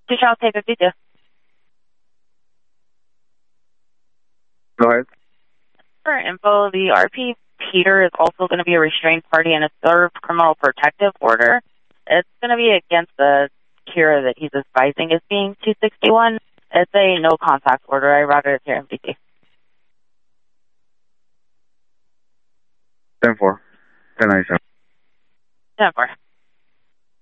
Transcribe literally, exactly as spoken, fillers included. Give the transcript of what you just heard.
Two Charles K fifty-two. Go ahead. For info, the R P Peter is also going to be a restrained party in a served criminal protective order. It's going to be against the Kira that he's advising as being two sixty-one. It's a no contact order. I routed it to M D T. ten four. ten ninety-seven. ten four.